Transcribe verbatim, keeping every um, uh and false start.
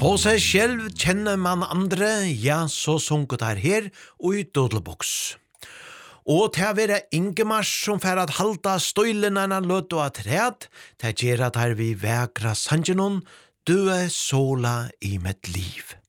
På seg selv kjenner man andre, ja, så sunket her her, og i Dodelbox. Og til å være Ingemars som fer at halda støylenarna løt og atræt, til å gjøre at her vi vekra sangenon, du er sola i mitt liv.